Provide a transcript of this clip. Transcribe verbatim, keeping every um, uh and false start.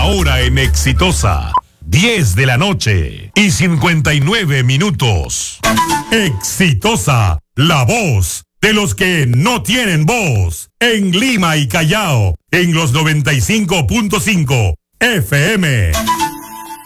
hora en Exitosa. diez de la noche y cincuenta y nueve minutos. Exitosa, la voz de los que no tienen voz. En Lima y Callao, en los noventa y cinco punto cinco F M.